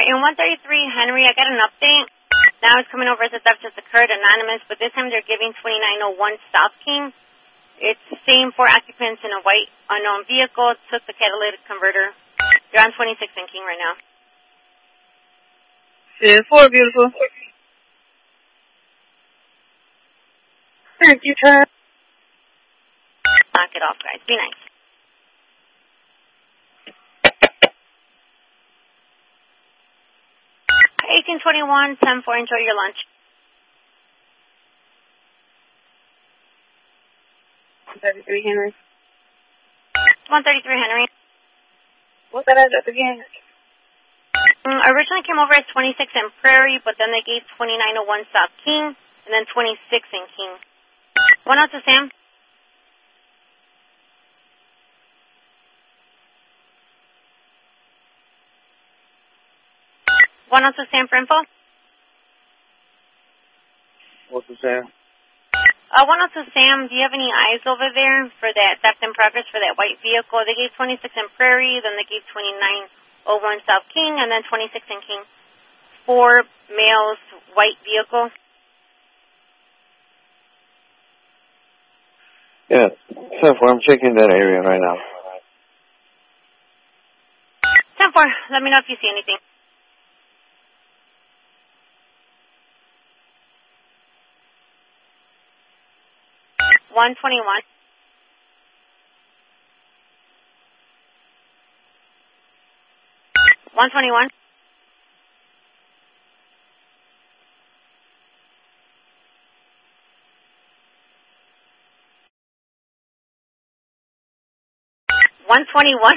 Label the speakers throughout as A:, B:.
A: in 133 Henry, I got an update. Now it's coming over as a theft just occurred, anonymous, but this time they're giving 2901 South King. It's the same 4 occupants in a white unknown vehicle, took the catalytic converter. They're on 26 and King right now.
B: 4, beautiful. Thank you, Chad.
A: Knock it off, guys. Be nice. Okay, 1821, 10-4, enjoy your lunch.
B: 133 Henry.
A: 133 Henry.
B: What's that address again?
A: Originally came over as 26 in Prairie, but then they gave 2901 South King, and then 26 in King. One out to Sam. One out to Sam for info.
C: What's the Sam?
A: One out to Sam. Do you have any eyes over there for that theft in progress for that white vehicle? They gave 26 in Prairie, then they gave 2901 South King, and then 26 in King. 4 males, white vehicle.
C: Yeah, 10-4, I'm checking that area right now.
A: 10-4, let me know if you see anything. $121. $121. $121.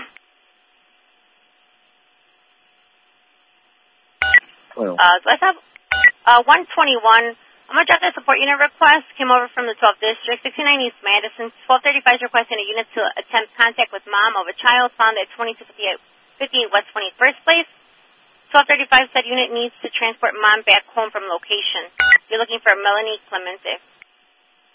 C: Well.
A: Let's have 121. I'm going to drop that support unit request. Came over from the 12th District, 69 East Madison. 1235 is requesting a unit to attempt contact with mom of a child found at 2258 West 21st Place. 1235 said unit needs to transport mom back home from location. You're looking for Melanie Clemente.